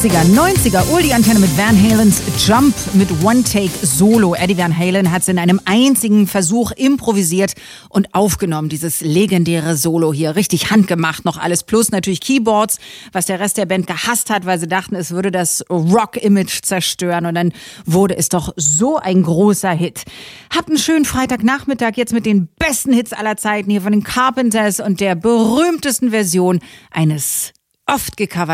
80er, 90er, Oldie-Antenne mit Van Halens Jump mit One-Take-Solo. Eddie Van Halen hat es in einem einzigen Versuch improvisiert und aufgenommen, dieses legendäre Solo hier. Richtig handgemacht noch alles, plus natürlich Keyboards, was der Rest der Band gehasst hat, weil sie dachten, es würde das Rock-Image zerstören. Und dann wurde es doch so ein großer Hit. Habt einen schönen Freitagnachmittag jetzt mit den besten Hits aller Zeiten hier von den Carpenters und der berühmtesten Version eines oft gecoverten